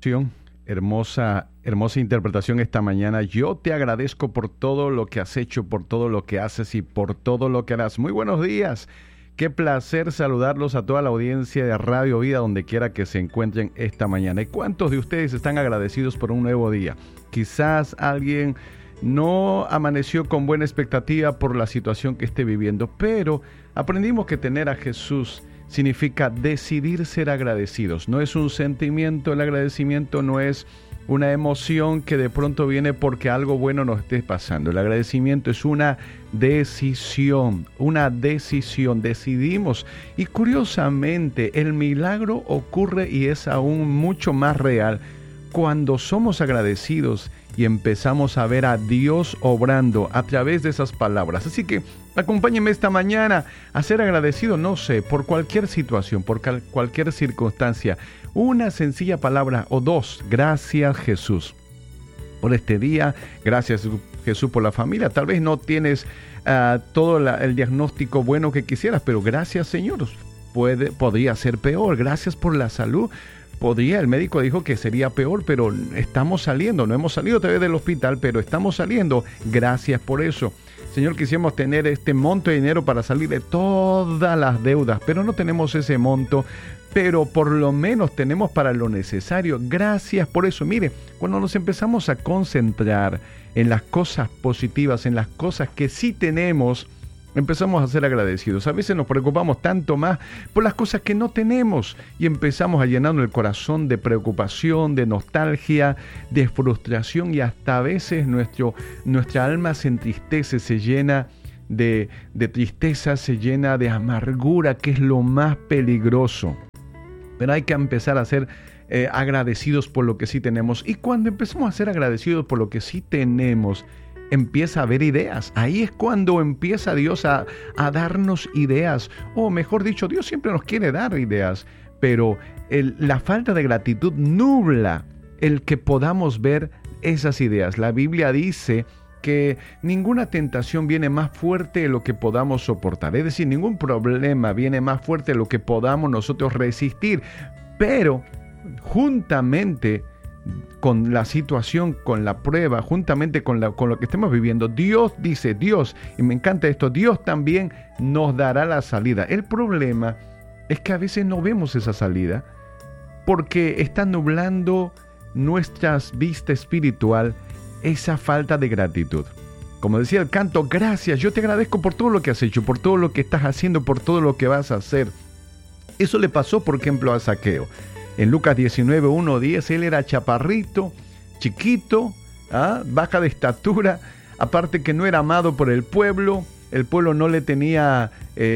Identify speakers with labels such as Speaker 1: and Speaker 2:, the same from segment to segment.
Speaker 1: Hermosa, hermosa interpretación esta mañana. Yo te agradezco por todo lo que has hecho, por todo lo que haces y por todo lo que harás. Muy buenos días. Qué placer saludarlos a toda la audiencia de Radio Vida, donde quiera que se encuentren esta mañana. ¿Y cuántos de ustedes están agradecidos por un nuevo día? Quizás alguien no amaneció con buena expectativa por la situación que esté viviendo, pero aprendimos que tener a Jesús significa decidir ser agradecidos. No es un sentimiento, el agradecimiento no es una emoción que de pronto viene porque algo bueno nos esté pasando. El agradecimiento es una decisión, decidimos. Y curiosamente, el milagro ocurre y es aún mucho más real cuando somos agradecidos y empezamos a ver a Dios obrando a través de esas palabras. Así que acompáñenme esta mañana a ser agradecido, no sé, por cualquier situación, por cualquier circunstancia. Una sencilla palabra o dos. Gracias, Jesús, por este día. Gracias, Jesús, por la familia. Tal vez no tienes todo el diagnóstico bueno que quisieras, pero gracias, Señor. Podría ser peor. Gracias por la salud. El médico dijo que sería peor, pero estamos saliendo. No hemos salido todavía del hospital, pero estamos saliendo. Gracias por eso. Señor, quisiéramos tener este monto de dinero para salir de todas las deudas, pero no tenemos ese monto, pero por lo menos tenemos para lo necesario. Gracias por eso. Mire, cuando nos empezamos a concentrar en las cosas positivas, en las cosas que sí tenemos, empezamos a ser agradecidos. A veces nos preocupamos tanto más por las cosas que no tenemos y empezamos a llenarnos el corazón de preocupación, de nostalgia, de frustración y hasta a veces nuestra alma se entristece, se llena de tristeza, se llena de amargura, que es lo más peligroso. Pero hay que empezar a ser agradecidos por lo que sí tenemos. Y cuando empezamos a ser agradecidos por lo que sí tenemos, empieza a haber ideas. Ahí es cuando empieza Dios a darnos ideas. O mejor dicho, Dios siempre nos quiere dar ideas, pero la falta de gratitud nubla el que podamos ver esas ideas. La Biblia dice que ninguna tentación viene más fuerte de lo que podamos soportar. Es decir, ningún problema viene más fuerte de lo que podamos nosotros resistir. Pero juntamente con la situación, con la prueba, juntamente con lo que estemos viviendo, Dios dice, y me encanta esto, Dios también nos dará la salida. El problema es que a veces no vemos esa salida porque está nublando nuestra vista espiritual esa falta de gratitud. Como decía el canto, gracias, yo te agradezco por todo lo que has hecho, por todo lo que estás haciendo, por todo lo que vas a hacer. Eso le pasó, por ejemplo, a Zaqueo. En Lucas 19:1-10, él era chaparrito, chiquito, baja de estatura, aparte que no era amado por el pueblo no le tenía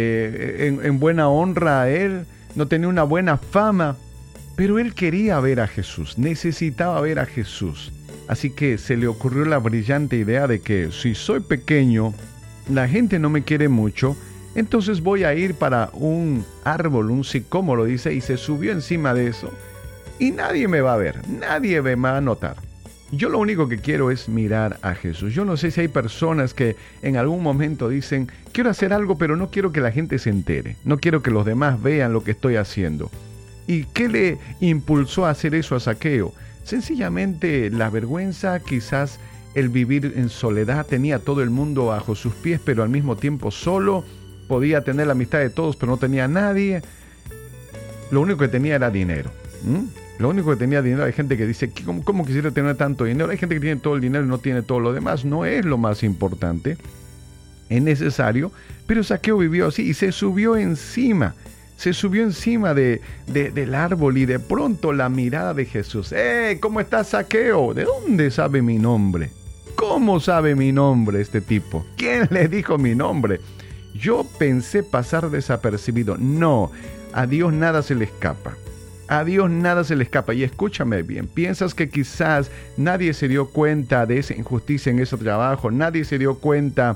Speaker 1: en buena honra a él, no tenía una buena fama, pero él quería ver a Jesús, necesitaba ver a Jesús. Así que se le ocurrió la brillante idea de que si soy pequeño, la gente no me quiere mucho, entonces voy a ir para un árbol, un sicómoro, dice, y se subió encima de eso. Y nadie me va a ver, nadie me va a notar. Yo lo único que quiero es mirar a Jesús. Yo no sé si hay personas que en algún momento dicen, quiero hacer algo, pero no quiero que la gente se entere. No quiero que los demás vean lo que estoy haciendo. ¿Y qué le impulsó a hacer eso a Zaqueo? Sencillamente la vergüenza, quizás el vivir en soledad. Tenía todo el mundo bajo sus pies, pero al mismo tiempo solo. Podía tener la amistad de todos, pero no tenía a nadie. Lo único que tenía era dinero. Lo único que tenía dinero. Hay gente que dice, ¿cómo quisiera tener tanto dinero? Hay gente que tiene todo el dinero y no tiene todo lo demás. No es lo más importante. Es necesario. Pero Zaqueo vivió así y se subió encima. Se subió encima del árbol y de pronto la mirada de Jesús. ¿Cómo estás, Zaqueo? ¿De dónde sabe mi nombre? ¿Cómo sabe mi nombre este tipo? ¿Quién le dijo mi nombre? Yo pensé pasar desapercibido. No, a Dios nada se le escapa. A Dios nada se le escapa. Y escúchame bien, piensas que quizás nadie se dio cuenta de esa injusticia en ese trabajo, nadie se dio cuenta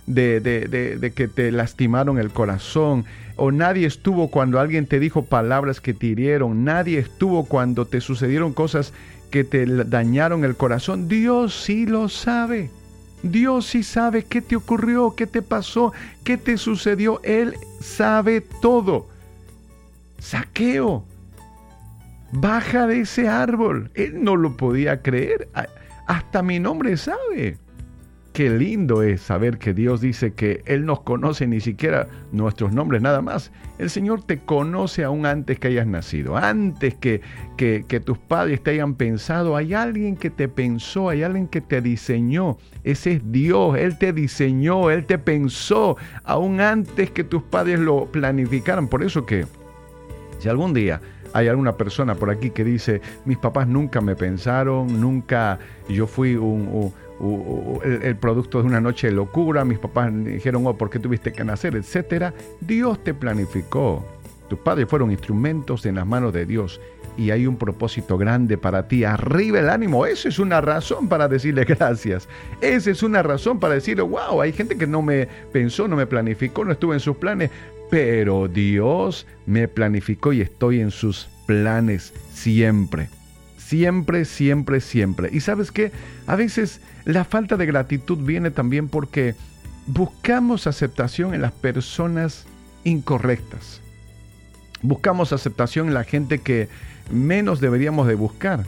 Speaker 1: de que te lastimaron el corazón, o nadie estuvo cuando alguien te dijo palabras que te hirieron, nadie estuvo cuando te sucedieron cosas que te dañaron el corazón. Dios sí lo sabe. Dios sí sabe qué te ocurrió, qué te pasó, qué te sucedió. Él sabe todo. Zaqueo baja de ese árbol. Él no lo podía creer. Hasta mi nombre sabe. Qué lindo es saber que Dios dice que Él nos conoce, ni siquiera nuestros nombres, nada más. El Señor te conoce aún antes que hayas nacido, antes que tus padres te hayan pensado. Hay alguien que te pensó, hay alguien que te diseñó. Ese es Dios. Él te diseñó, Él te pensó, aún antes que tus padres lo planificaran. Por eso que, si algún día hay alguna persona por aquí que dice, mis papás nunca me pensaron, nunca yo fui el producto de una noche de locura, mis papás dijeron, ¿por qué tuviste que nacer?, etcétera. Dios te planificó. Tus padres fueron instrumentos en las manos de Dios y hay un propósito grande para ti. Arriba el ánimo. Eso es una razón para decirle gracias. Esa es una razón para decirle, wow, hay gente que no me pensó, no me planificó, no estuve en sus planes, pero Dios me planificó y estoy en sus planes siempre. Siempre, siempre, siempre. ¿Y sabes qué? A veces la falta de gratitud viene también porque buscamos aceptación en las personas incorrectas. Buscamos aceptación en la gente que menos deberíamos de buscar.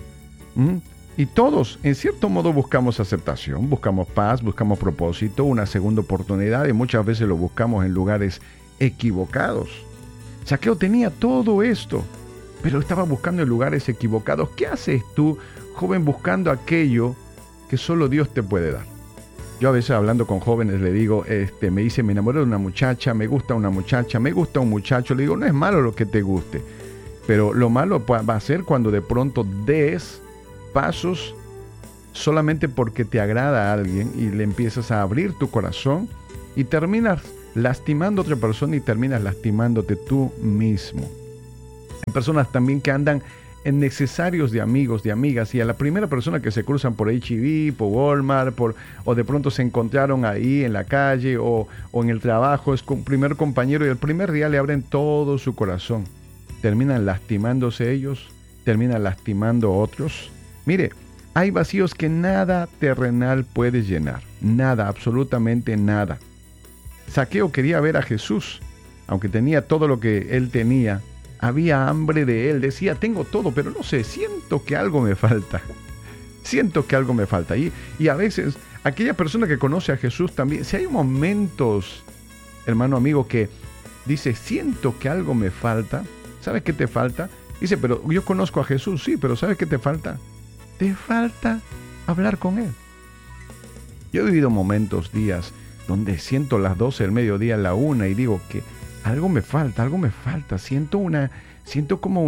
Speaker 1: Y todos, en cierto modo, buscamos aceptación, buscamos paz, buscamos propósito, una segunda oportunidad, y muchas veces lo buscamos en lugares equivocados. Zaqueo tenía todo esto, pero estaba buscando en lugares equivocados. ¿Qué haces tú, joven, buscando aquello que solo Dios te puede dar? Yo a veces hablando con jóvenes le digo, me dice, me enamoré de una muchacha, me gusta una muchacha, me gusta un muchacho. Le digo, no es malo lo que te guste, pero lo malo va a ser cuando de pronto des pasos solamente porque te agrada a alguien y le empiezas a abrir tu corazón y terminas lastimando a otra persona y terminas lastimándote tú mismo. Hay personas también que andan en necesarios de amigos, de amigas, y a la primera persona que se cruzan por H-E-B, por Walmart, o de pronto se encontraron ahí en la calle o en el trabajo, es un primer compañero y el primer día le abren todo su corazón. Terminan lastimándose ellos, terminan lastimando a otros. Mire, hay vacíos que nada terrenal puede llenar, nada, absolutamente nada. Zaqueo quería ver a Jesús, aunque tenía todo lo que él tenía. Había hambre de él, decía, tengo todo, pero no sé, siento que algo me falta. Siento que algo me falta. Y a veces, aquella persona que conoce a Jesús también, si hay momentos, hermano amigo, que dice, siento que algo me falta, ¿sabes qué te falta? Dice, pero yo conozco a Jesús, sí, pero ¿sabes qué te falta? Te falta hablar con Él. Yo he vivido momentos, días, donde siento las 12 del mediodía, la 1, y digo que algo me falta, siento como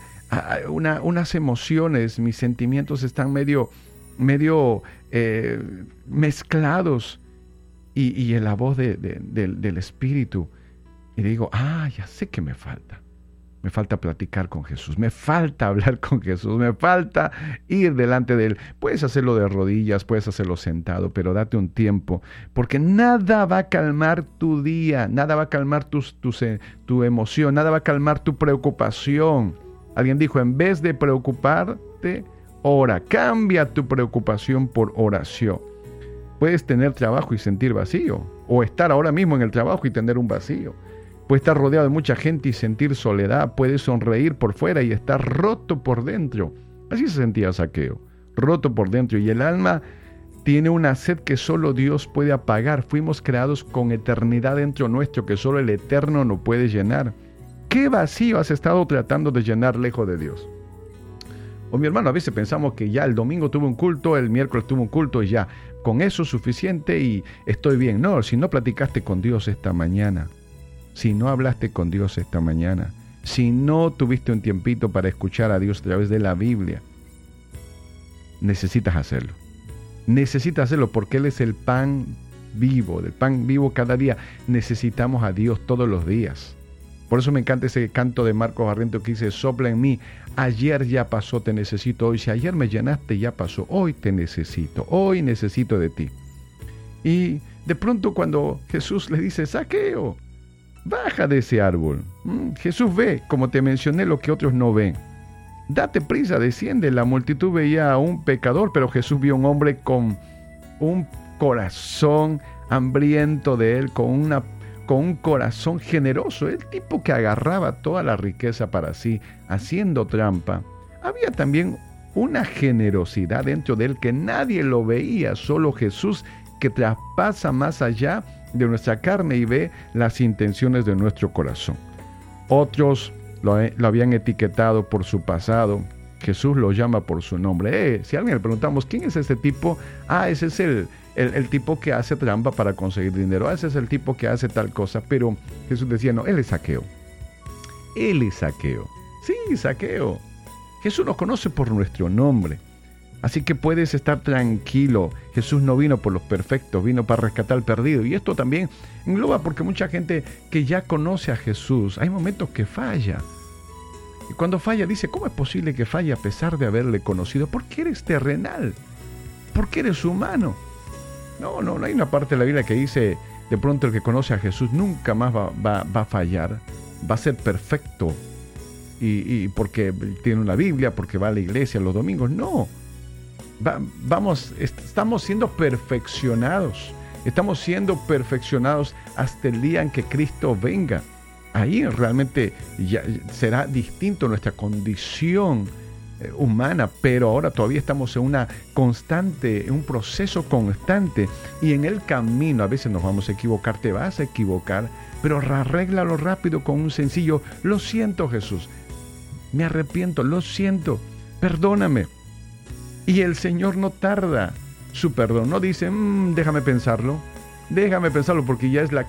Speaker 1: unas emociones, mis sentimientos están medio mezclados, y en la voz del Espíritu, y digo, ya sé que me falta platicar con Jesús, me falta hablar con Jesús, me falta ir delante de Él. Puedes hacerlo de rodillas, puedes hacerlo sentado, pero date un tiempo, porque nada va a calmar tu día, nada va a calmar tu emoción, nada va a calmar tu preocupación. Alguien dijo, en vez de preocuparte, ora, cambia tu preocupación por oración. Puedes tener trabajo y sentir vacío, o estar ahora mismo en el trabajo y tener un vacío. Puedes estar rodeado de mucha gente y sentir soledad. Puedes sonreír por fuera y estar roto por dentro. Así se sentía Zaqueo, roto por dentro. Y el alma tiene una sed que solo Dios puede apagar. Fuimos creados con eternidad dentro nuestro que solo el Eterno no puede llenar. ¿Qué vacío has estado tratando de llenar lejos de Dios? O mi hermano, a veces pensamos que ya el domingo tuve un culto, el miércoles tuve un culto y ya, con eso es suficiente y estoy bien. No, si no platicaste con Dios esta mañana, si no hablaste con Dios esta mañana, si no tuviste un tiempito para escuchar a Dios a través de la Biblia, necesitas hacerlo. Necesitas hacerlo porque Él es el pan vivo, del pan vivo cada día. Necesitamos a Dios todos los días. Por eso me encanta ese canto de Marcos Barrientos que dice, sopla en mí, ayer ya pasó, te necesito hoy. Si ayer me llenaste, ya pasó, hoy te necesito, hoy necesito de ti. Y de pronto cuando Jesús le dice, Zaqueo, baja de ese árbol. Jesús ve, como te mencioné, lo que otros no ven. Date prisa, desciende. La multitud veía a un pecador, pero Jesús vio a un hombre con un corazón hambriento de Él, con un corazón generoso. El tipo que agarraba toda la riqueza para sí, haciendo trampa, había también una generosidad dentro de él que nadie lo veía, solo Jesús, que traspasa más allá de nuestra carne y ve las intenciones de nuestro corazón. Otros lo habían etiquetado por su pasado. Jesús lo llama por su nombre. Si a alguien le preguntamos, ¿quién es ese tipo? Ese es el tipo que hace trampa para conseguir dinero. Ese es el tipo que hace tal cosa. Pero Jesús decía, no, él es Zaqueo. Él es Zaqueo. Sí, Zaqueo. Jesús nos conoce por nuestro nombre. Así que puedes estar tranquilo. Jesús no vino por los perfectos, vino para rescatar al perdido. Y esto también engloba porque mucha gente que ya conoce a Jesús, hay momentos que falla. Y cuando falla dice, ¿cómo es posible que falle a pesar de haberle conocido? Porque eres terrenal, porque eres humano. No hay una parte de la Biblia que dice, de pronto el que conoce a Jesús nunca más va a fallar, va a ser perfecto. Y porque tiene una Biblia, porque va a la iglesia los domingos. No. Estamos siendo perfeccionados. Estamos siendo perfeccionados hasta el día en que Cristo venga. Ahí realmente ya será distinto nuestra condición humana, pero ahora todavía estamos en un proceso constante, y en el camino a veces nos vamos a equivocar, te vas a equivocar, pero arréglalo rápido con un sencillo, lo siento Jesús, me arrepiento, lo siento, perdóname. Y el Señor no tarda su perdón, no dice, déjame pensarlo porque ya es la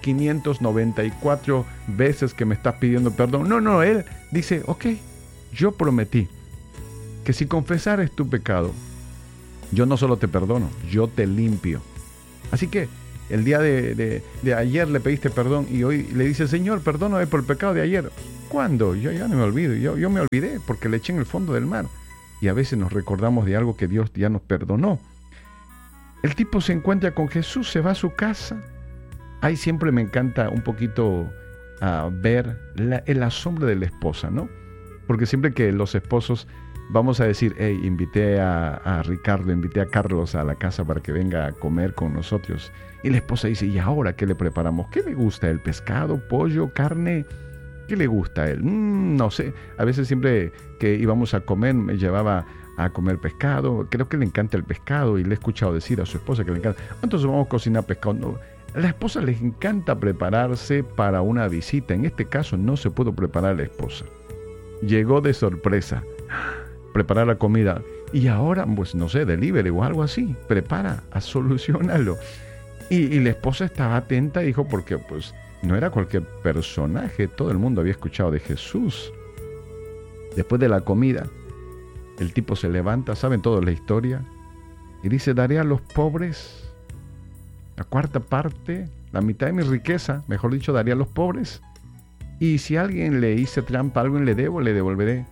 Speaker 1: 594 veces que me estás pidiendo perdón. No, Él dice, ok, yo prometí que si confesares tu pecado, yo no solo te perdono, yo te limpio. Así que el día de ayer le pediste perdón y hoy le dices, Señor, perdóname por el pecado de ayer. ¿Cuándo? Yo ya no me olvido, yo me olvidé porque le eché en el fondo del mar. Y a veces nos recordamos de algo que Dios ya nos perdonó. El tipo se encuentra con Jesús, se va a su casa. Ahí siempre me encanta un poquito ver el asombro de la esposa, ¿no? Porque siempre que los esposos vamos a decir, hey, invité a Ricardo, invité a Carlos a la casa para que venga a comer con nosotros. Y la esposa dice, ¿y ahora qué le preparamos? ¿Qué le gusta? ¿El pescado, pollo, carne? ¿Qué le gusta a él? No sé. A veces siempre que íbamos a comer me llevaba a comer pescado. Creo que le encanta el pescado y le he escuchado decir a su esposa que le encanta. Entonces vamos a cocinar pescado. No. A la esposa les encanta prepararse para una visita. En este caso no se pudo preparar la esposa. Llegó de sorpresa. Preparar la comida. Y ahora, pues no sé, delivery o algo así. Prepara, solucionalo. Y la esposa estaba atenta, dijo, porque pues no era cualquier personaje. Todo el mundo había escuchado de Jesús. Después de la comida, el tipo se levanta, saben toda la historia, y dice, daré a los pobres la cuarta parte, la mitad de mi riqueza, mejor dicho, daré a los pobres. Y si a alguien le hice trampa, a alguien le debo, le devolveré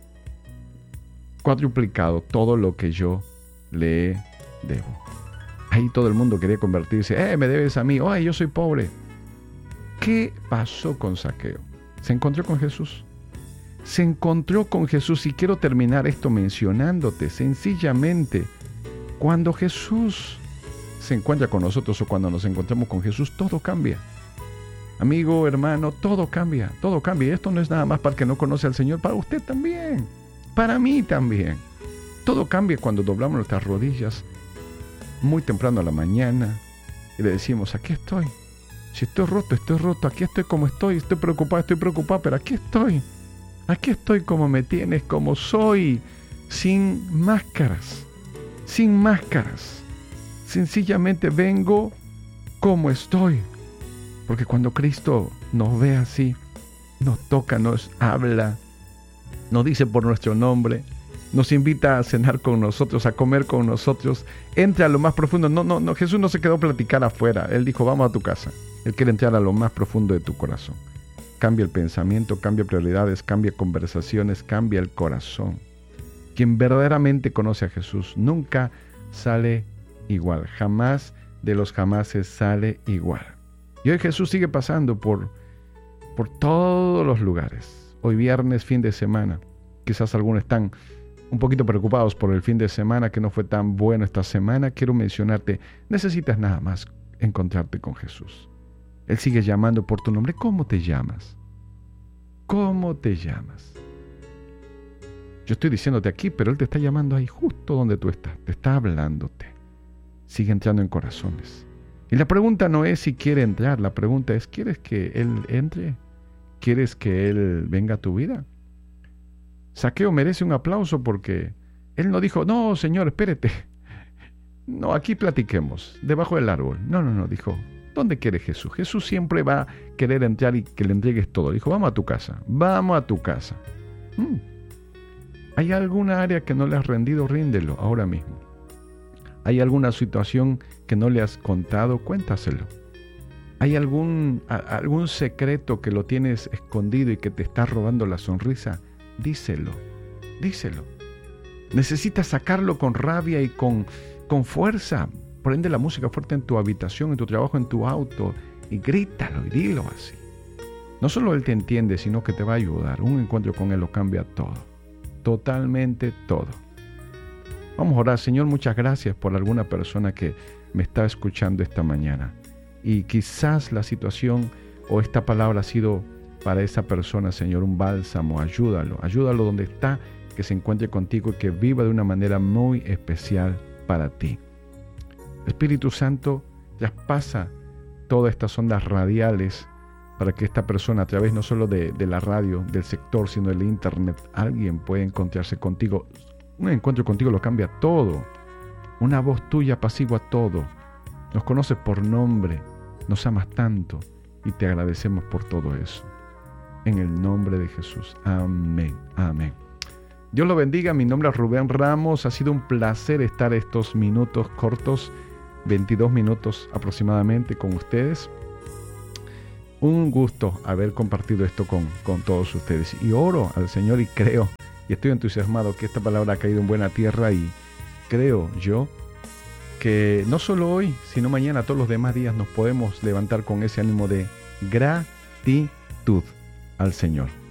Speaker 1: cuadruplicado todo lo que yo le debo. Ahí todo el mundo quería convertirse, me debes a mí, yo soy pobre. ¿Qué pasó con Zaqueo? Se encontró con Jesús. Se encontró con Jesús, y quiero terminar esto mencionándote sencillamente, cuando Jesús se encuentra con nosotros o cuando nos encontramos con Jesús, todo cambia. Amigo, hermano, todo cambia. Y esto no es nada más para el que no conoce al Señor, para usted también, para mí también. Todo cambia cuando doblamos nuestras rodillas muy temprano a la mañana y le decimos, aquí estoy. Si estoy roto, aquí estoy como estoy preocupado, pero aquí estoy. Aquí estoy como me tienes, como soy, sin máscaras. Sencillamente vengo como estoy. Porque cuando Cristo nos ve así, nos toca, nos habla, nos dice por nuestro nombre, nos invita a cenar con nosotros, a comer con nosotros, entra a lo más profundo. No, Jesús no se quedó a platicar afuera. Él dijo, vamos a tu casa. Él quiere entrar a lo más profundo de tu corazón. Cambia el pensamiento, cambia prioridades, cambia conversaciones, cambia el corazón. Quien verdaderamente conoce a Jesús nunca sale igual. Jamás de los jamases sale igual. Y hoy Jesús sigue pasando por todos los lugares. Hoy viernes, fin de semana. Quizás algunos están un poquito preocupados por el fin de semana, que no fue tan bueno esta semana. Quiero mencionarte, necesitas nada más encontrarte con Jesús. Él sigue llamando por tu nombre. ¿Cómo te llamas? ¿Cómo te llamas? Yo estoy diciéndote aquí, pero Él te está llamando ahí justo donde tú estás. Te está hablándote. Sigue entrando en corazones. Y la pregunta no es si quiere entrar. La pregunta es, ¿quieres que Él entre? ¿Quieres que Él venga a tu vida? Zaqueo merece un aplauso porque él no dijo, no, Señor, espérate. No, aquí platiquemos, debajo del árbol. No, dijo, ¿dónde quiere Jesús? Jesús siempre va a querer entrar y que le entregues todo. Dijo, vamos a tu casa, vamos a tu casa. ¿Hay alguna área que no le has rendido? Ríndelo ahora mismo. ¿Hay alguna situación que no le has contado? Cuéntaselo. ¿Hay algún secreto que lo tienes escondido y que te está robando la sonrisa? Díselo. Necesitas sacarlo con rabia y con fuerza. Prende la música fuerte en tu habitación, en tu trabajo, en tu auto y grítalo y dilo así. No solo Él te entiende, sino que te va a ayudar. Un encuentro con Él lo cambia todo. Totalmente todo. Vamos a orar. Señor, muchas gracias por alguna persona que me está escuchando esta mañana. Y quizás la situación o esta palabra ha sido para esa persona, Señor, un bálsamo. Ayúdalo donde está, que se encuentre contigo y que viva de una manera muy especial para ti. Espíritu Santo, traspasa todas estas ondas radiales para que esta persona, a través no solo de la radio, del sector, sino del internet, alguien pueda encontrarse contigo. Un encuentro contigo lo cambia todo. Una voz tuya apacigua todo. Nos conoces por nombre, nos amas tanto y te agradecemos por todo eso. En el nombre de Jesús. Amén. Amén. Dios lo bendiga. Mi nombre es Rubén Ramos. Ha sido un placer estar estos minutos cortos, 22 minutos aproximadamente con ustedes. Un gusto haber compartido esto con todos ustedes. Y oro al Señor y creo, y estoy entusiasmado que esta palabra ha caído en buena tierra y creo yo que no solo hoy, sino mañana, todos los demás días nos podemos levantar con ese ánimo de gratitud al Señor.